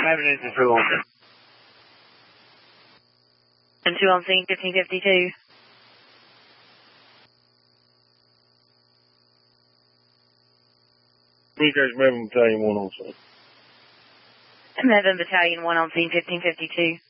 having engine 2 on. And 2 on scene, 1552. Bluegrass Melvin Battalion 1 on scene. And Melvin Battalion 1 on scene, 1552.